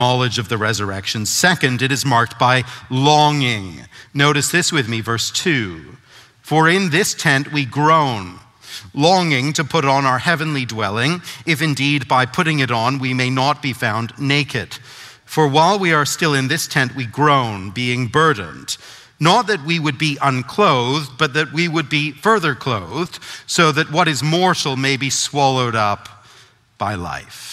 knowledge of the resurrection. Second, it is marked by longing. Notice this with me, verse 2. For in this tent we groan, longing to put on our heavenly dwelling, if indeed by putting it on we may not be found naked. For while we are still in this tent we groan, being burdened. Not that we would be unclothed, but that we would be further clothed, so that what is mortal may be swallowed up by life.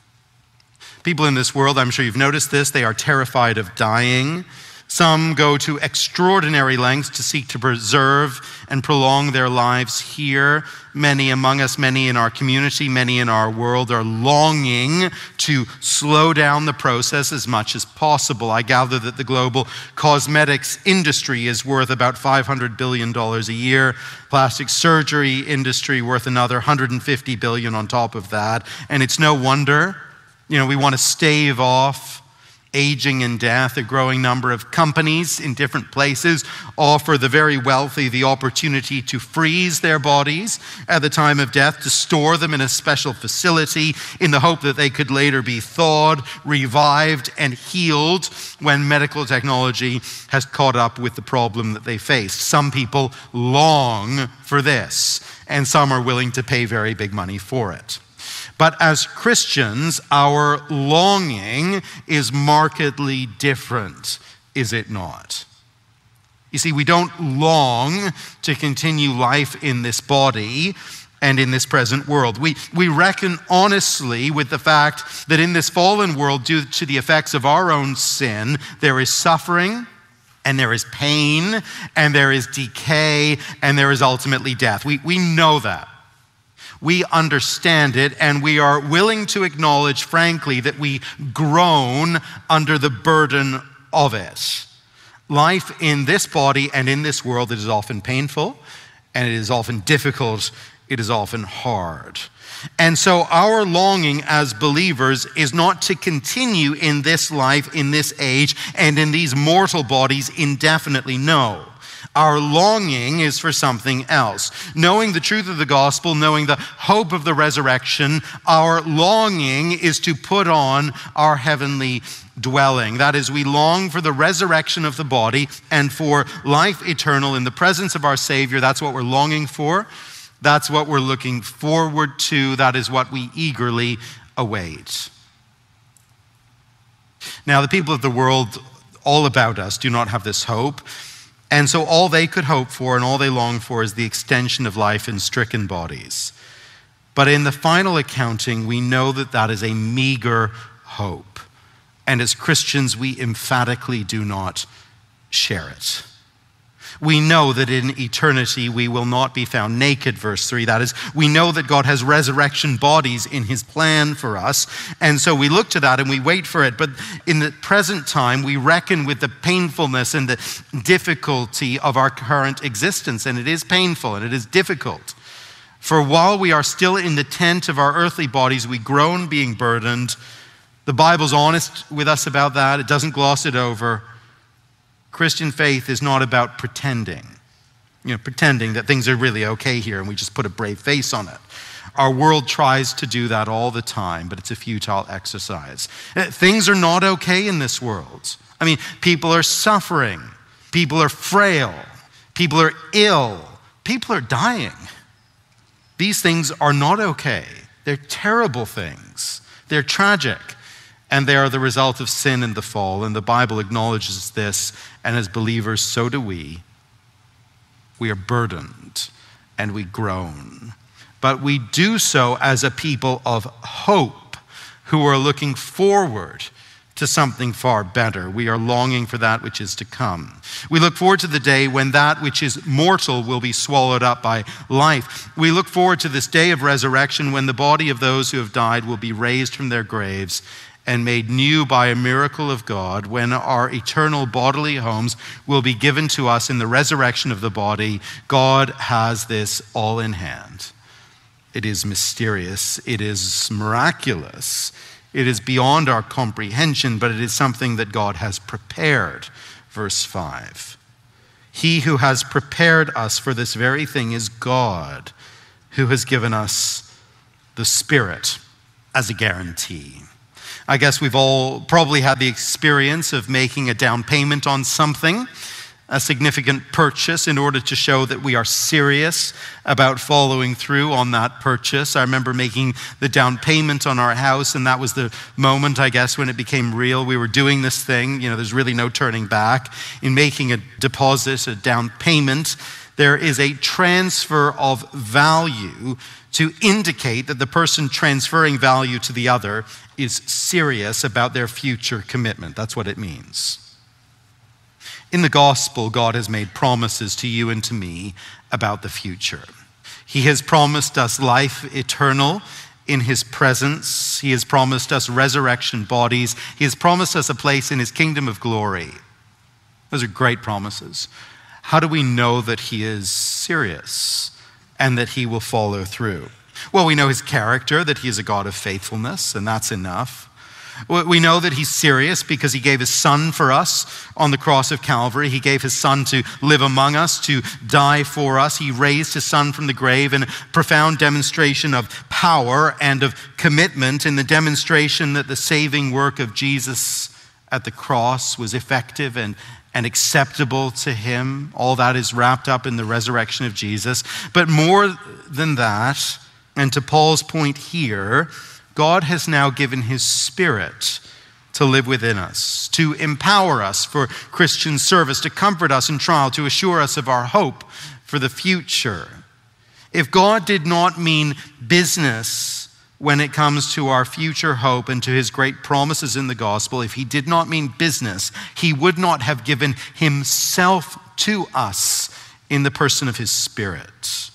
People in this world, I'm sure you've noticed this, they are terrified of dying. Some go to extraordinary lengths to seek to preserve and prolong their lives here. Many among us, many in our community, many in our world are longing to slow down the process as much as possible. I gather that the global cosmetics industry is worth about $500 billion a year. Plastic surgery industry worth another $150 billion on top of that. And it's no wonder, we want to stave off aging and death. A growing number of companies in different places offer the very wealthy the opportunity to freeze their bodies at the time of death, to store them in a special facility in the hope that they could later be thawed, revived, and healed when medical technology has caught up with the problem that they faced. Some people long for this, and some are willing to pay very big money for it. But as Christians, our longing is markedly different, is it not? You see, we don't long to continue life in this body and in this present world. We reckon honestly with the fact that in this fallen world, due to the effects of our own sin, there is suffering, and there is pain, and there is decay, and there is ultimately death. We know that. We understand it, and we are willing to acknowledge, frankly, that we groan under the burden of it. Life in this body and in this world, it is often painful, and it is often difficult, it is often hard. And so our longing as believers is not to continue in this life, in this age, and in these mortal bodies indefinitely, no. Our longing is for something else. Knowing the truth of the gospel, knowing the hope of the resurrection, our longing is to put on our heavenly dwelling. That is, we long for the resurrection of the body and for life eternal in the presence of our Savior. That's what we're longing for. That's what we're looking forward to. That is what we eagerly await. Now, the people of the world all about us do not have this hope. And so all they could hope for and all they long for is the extension of life in stricken bodies. But in the final accounting, we know that that is a meager hope. And as Christians, we emphatically do not share it. We know that in eternity we will not be found naked, verse 3. That is, we know that God has resurrection bodies in his plan for us. And so we look to that and we wait for it. But in the present time, we reckon with the painfulness and the difficulty of our current existence. And it is painful and it is difficult. For while we are still in the tent of our earthly bodies, we groan being burdened. The Bible's honest with us about that. It doesn't gloss it over. Christian faith is not about pretending. Pretending that things are really okay here and we just put a brave face on it. Our world tries to do that all the time, but it's a futile exercise. Things are not okay in this world. People are suffering. People are frail. People are ill. People are dying. These things are not okay. They're terrible things. They're tragic. And they are the result of sin and the fall. And the Bible acknowledges this. And as believers, so do we. We are burdened and we groan. But we do so as a people of hope who are looking forward to something far better. We are longing for that which is to come. We look forward to the day when that which is mortal will be swallowed up by life. We look forward to this day of resurrection when the body of those who have died will be raised from their graves and made new by a miracle of God, when our eternal bodily homes will be given to us in the resurrection of the body. God has this all in hand. It is mysterious. It is miraculous. It is beyond our comprehension, but it is something that God has prepared. Verse 5. He who has prepared us for this very thing is God, who has given us the Spirit as a guarantee. I guess we've all probably had the experience of making a down payment on something, a significant purchase, in order to show that we are serious about following through on that purchase. I remember making the down payment on our house, and that was the moment, I guess, when it became real. We were doing this thing, there's really no turning back. In making a deposit, a down payment, there is a transfer of value to indicate that the person transferring value to the other is serious about their future commitment. That's what it means. In the gospel, God has made promises to you and to me about the future. He has promised us life eternal in his presence. He has promised us resurrection bodies. He has promised us a place in his kingdom of glory. Those are great promises. How do we know that he is serious and that he will follow through? Well, we know his character, that he is a God of faithfulness, and that's enough. We know that he's serious because he gave his son for us on the cross of Calvary. He gave his son to live among us, to die for us. He raised his son from the grave in a profound demonstration of power and of commitment, in the demonstration that the saving work of Jesus at the cross was effective and acceptable to him. All that is wrapped up in the resurrection of Jesus. But more than that, and to Paul's point here, God has now given his Spirit to live within us, to empower us for Christian service, to comfort us in trial, to assure us of our hope for the future. If God did not mean business when it comes to our future hope and to his great promises in the gospel, if he did not mean business, he would not have given himself to us in the person of his Spirit.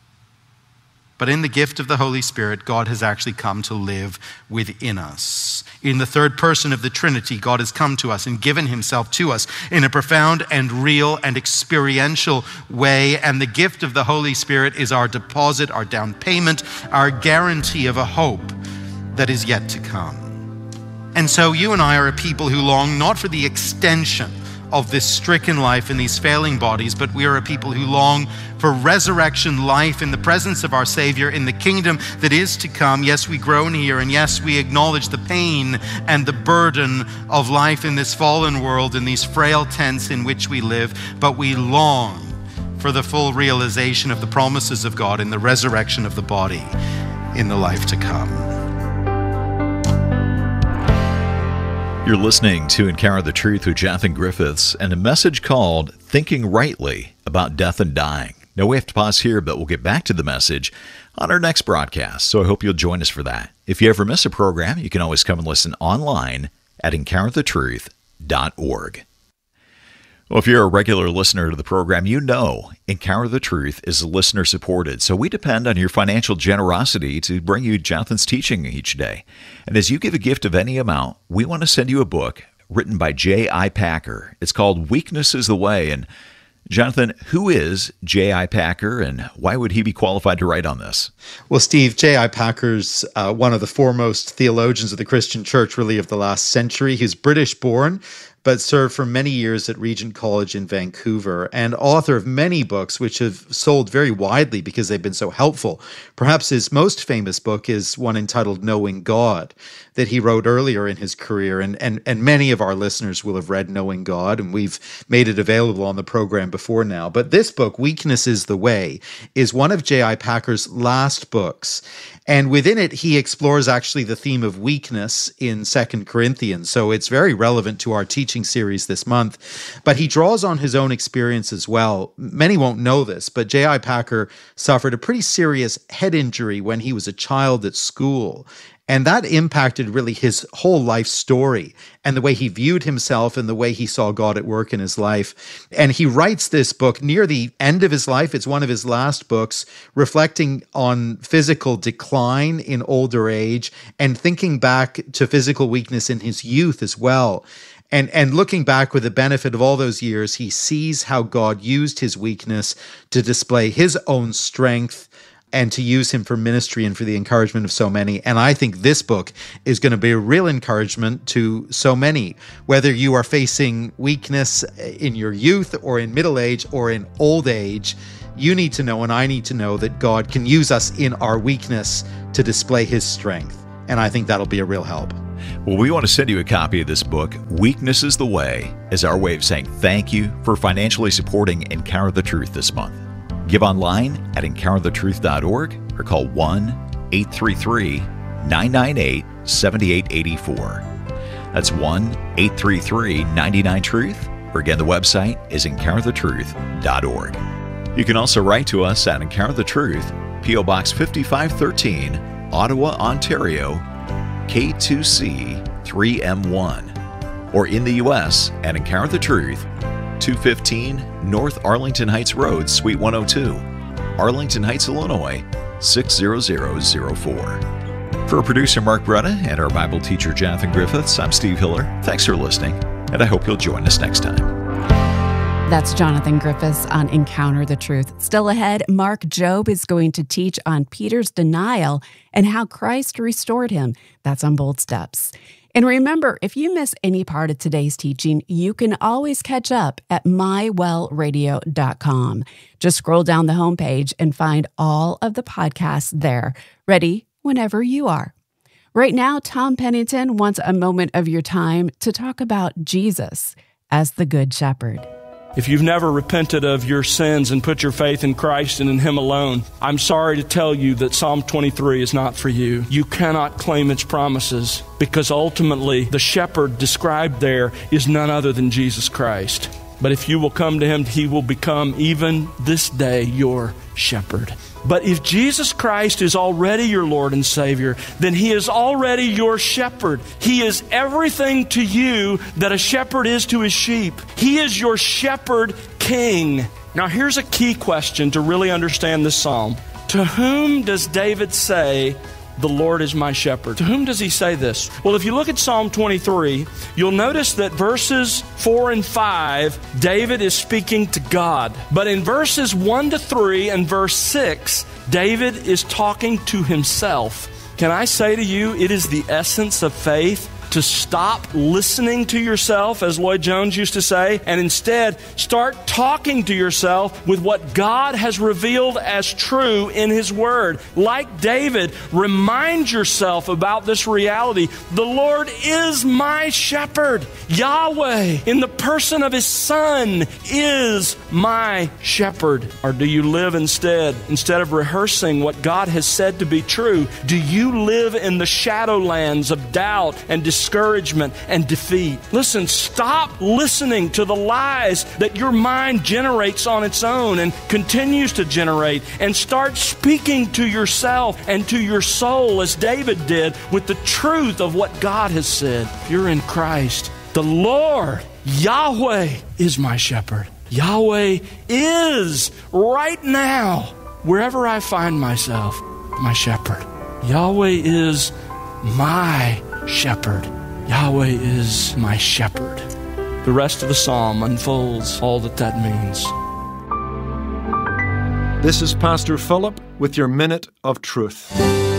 But in the gift of the Holy Spirit, God has actually come to live within us. In the third person of the Trinity, God has come to us and given himself to us in a profound and real and experiential way. And the gift of the Holy Spirit is our deposit, our down payment, our guarantee of a hope that is yet to come. And so you and I are a people who long not for the extension of this stricken life in these failing bodies, but we are a people who long for resurrection life in the presence of our Savior in the kingdom that is to come. Yes, we groan here, and yes, we acknowledge the pain and the burden of life in this fallen world, in these frail tents in which we live, but we long for the full realization of the promises of God in the resurrection of the body in the life to come. You're listening to Encounter the Truth with Jonathan Griffiths and a message called Thinking Rightly About Death and Dying. Now we have to pause here, but we'll get back to the message on our next broadcast, so I hope you'll join us for that. If you ever miss a program, you can always come and listen online at encounterthetruth.org. Well, if you're a regular listener to the program, you know Encounter the Truth is listener-supported, so we depend on your financial generosity to bring you Jonathan's teaching each day. And as you give a gift of any amount, we want to send you a book written by J.I. Packer. It's called Weakness is the Way. And Jonathan, who is J.I. Packer, and why would he be qualified to write on this? Well, Steve, J.I. Packer's one of the foremost theologians of the Christian church, really, of the last century. He's British-born, but served for many years at Regent College in Vancouver, and author of many books which have sold very widely because they've been so helpful. Perhaps his most famous book is one entitled Knowing God, that he wrote earlier in his career, and many of our listeners will have read Knowing God, and we've made it available on the program before now. But this book, Weakness is the Way, is one of J.I. Packer's last books. And within it, he explores actually the theme of weakness in 2 Corinthians. So it's very relevant to our teaching series this month. But he draws on his own experience as well. Many won't know this, but J.I. Packer suffered a pretty serious head injury when he was a child at school. And that impacted really his whole life story and the way he viewed himself and the way he saw God at work in his life. And he writes this book near the end of his life. It's one of his last books, reflecting on physical decline in older age and thinking back to physical weakness in his youth as well. And looking back with the benefit of all those years, he sees how God used his weakness to display his own strength and to use him for ministry and for the encouragement of so many. And I think this book is going to be a real encouragement to so many, whether you are facing weakness in your youth or in middle age or in old age. You need to know, and I need to know, that God can use us in our weakness to display his strength. And I think that'll be a real help. Well, we want to send you a copy of this book, Weakness is the Way, as our way of saying thank you for financially supporting Encounter the Truth this month. Give online at encounterthetruth.org or call 1-833-998-7884. That's 1-833-99-TRUTH, or again, the website is encounterthetruth.org. You can also write to us at Encounter the Truth, P.O. Box 5513, Ottawa, Ontario, K2C 3M1, or in the U.S. at Encounter the Truth, 215 North Arlington Heights Road, Suite 102, Arlington Heights, Illinois, 60004. For producer Mark Bretta and our Bible teacher Jonathan Griffiths, I'm Steve Hiller. Thanks for listening, and I hope you'll join us next time. That's Jonathan Griffiths on Encounter the Truth. Still ahead, Mark Jobe is going to teach on Peter's denial and how Christ restored him. That's on Bold Steps. And remember, if you miss any part of today's teaching, you can always catch up at mywellradio.com. Just scroll down the homepage and find all of the podcasts there, ready whenever you are. Right now, Tom Pennington wants a moment of your time to talk about Jesus as the Good Shepherd. If you've never repented of your sins and put your faith in Christ and in Him alone, I'm sorry to tell you that Psalm 23 is not for you. You cannot claim its promises because ultimately the shepherd described there is none other than Jesus Christ. But if you will come to Him, He will become even this day your shepherd. But if Jesus Christ is already your Lord and Savior, then He is already your shepherd. He is everything to you that a shepherd is to his sheep. He is your shepherd king. Now here's a key question to really understand this psalm. To whom does David say, "The Lord is my shepherd"? To whom does he say this? Well, if you look at Psalm 23, you'll notice that verses 4 and 5, David is speaking to God. But in verses 1 to 3 and verse 6, David is talking to himself. Can I say to you, it is the essence of faith to stop listening to yourself, as Lloyd Jones used to say, and instead start talking to yourself with what God has revealed as true in His Word. Like David, remind yourself about this reality. The Lord is my shepherd. Yahweh, in the person of His Son, is my shepherd. Or do you live instead of rehearsing what God has said to be true, do you live in the shadowlands of doubt and discouragement and defeat? Listen, stop listening to the lies that your mind generates on its own and continues to generate, and start speaking to yourself and to your soul as David did with the truth of what God has said. If you're in Christ, the Lord, Yahweh, is my shepherd. Yahweh is right now, wherever I find myself, my shepherd. Yahweh is my shepherd. Yahweh is my shepherd. The rest of the psalm unfolds all that means. This is Pastor Philip with your Minute of Truth.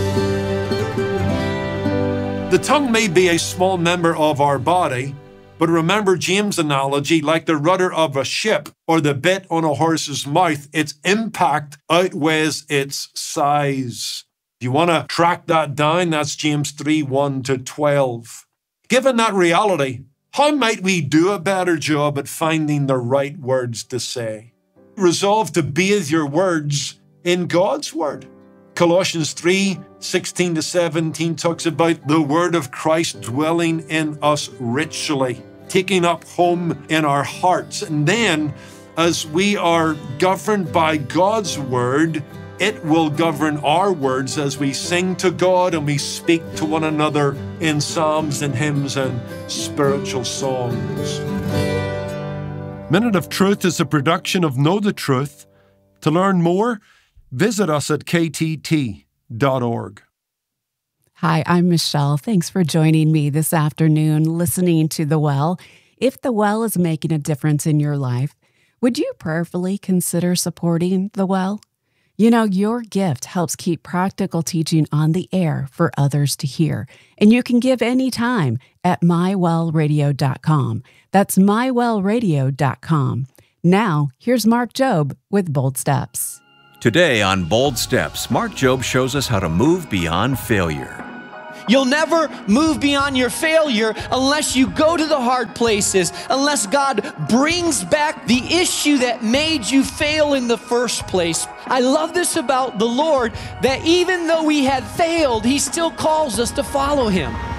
The tongue may be a small member of our body, but remember James' analogy, like the rudder of a ship or the bit on a horse's mouth, its impact outweighs its size. If you want to track that down, that's James 3:1-12. Given that reality, how might we do a better job at finding the right words to say? Resolve to bathe your words in God's Word. Colossians 3:16-17 talks about the Word of Christ dwelling in us richly, taking up home in our hearts. And then, as we are governed by God's Word, it will govern our words as we sing to God and we speak to one another in psalms and hymns and spiritual songs. Minute of Truth is a production of Know the Truth. To learn more, visit us at ktt.org. Hi, I'm Michelle. Thanks for joining me this afternoon, listening to The Well. If The Well is making a difference in your life, would you prayerfully consider supporting The Well? You know, your gift helps keep practical teaching on the air for others to hear, and you can give anytime at mywellradio.com. That's mywellradio.com. Now, here's Mark Jobe with Bold Steps. Today on Bold Steps, Mark Jobe shows us how to move beyond failure. You'll never move beyond your failure unless you go to the hard places, unless God brings back the issue that made you fail in the first place. I love this about the Lord, that even though we had failed, He still calls us to follow Him.